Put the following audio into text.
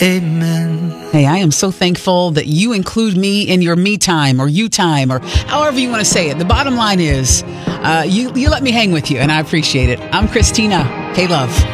Amen. Hey, I am so thankful that you include me in your me time or you time or however you want to say it. The bottom line is you let me hang with you, and I appreciate it. I'm Christina K. Love.